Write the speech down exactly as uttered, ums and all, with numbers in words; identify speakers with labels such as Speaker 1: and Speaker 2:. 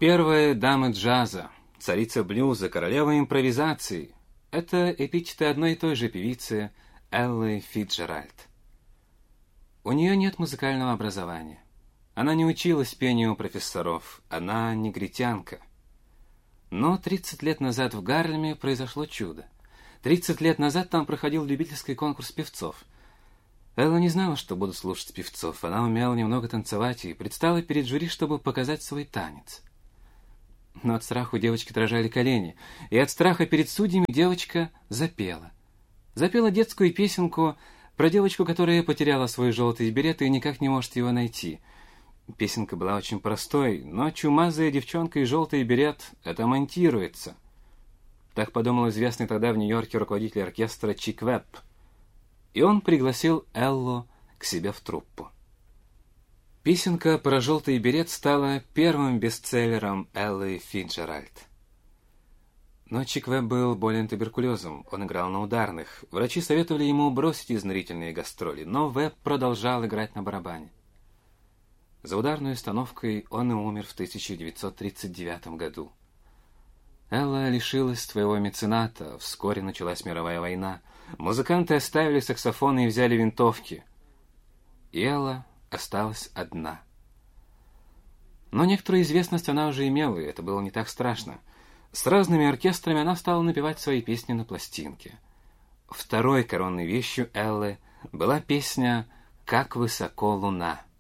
Speaker 1: Первая дама джаза, царица блюза, королева импровизации — это эпитеты одной и той же певицы Эллы Фицджеральд. У нее нет музыкального образования. Она не училась пению у профессоров, она негритянка. Но тридцать лет назад в Гарлеме произошло чудо. тридцать лет назад там проходил любительский конкурс певцов. Элла не знала, что будут слушать певцов. Она умела немного танцевать и предстала перед жюри, чтобы показать свой танец. Но от страха у девочки дрожали колени, и от страха перед судьями девочка запела. Запела детскую песенку про девочку, которая потеряла свой желтый берет и никак не может его найти. Песенка была очень простой, но чумазая девчонка и желтый берет — это монтируется. Так подумал известный тогда в Нью-Йорке руководитель оркестра Чик Веб. И он пригласил Эллу к себе в труппу. Песенка про желтый берет стала первым бестселлером Эллы Фицджеральд. Но Чик Веб был болен туберкулезом, он играл на ударных. Врачи советовали ему бросить изнурительные гастроли, но Веб продолжал играть на барабане. За ударной установкой он и умер в тысяча девятьсот тридцать девятом году. Элла лишилась своего мецената, вскоре началась мировая война. Музыканты оставили саксофоны и взяли винтовки. И Элла осталась одна. Но некоторую известность она уже имела, и это было не так страшно. С разными оркестрами она стала напевать свои песни на пластинке. Второй коронной вещью Эллы была песня «Как высоко луна».